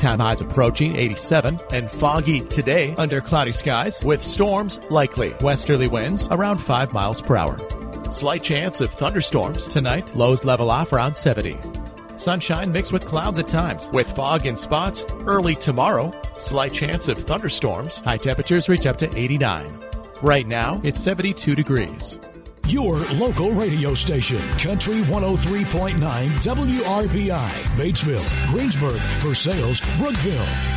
Daytime highs approaching 87 and foggy today under cloudy skies with storms likely. Westerly winds around 5 miles per hour. Slight chance of thunderstorms tonight. Lows level off around 70. Sunshine mixed with clouds at times with fog in spots early tomorrow. Slight chance of thunderstorms. High temperatures reach up to 89. Right now, it's 72 degrees. Your local radio station, Country 103.9 WRBI, Batesville, Greensburg, Versailles, Brookville.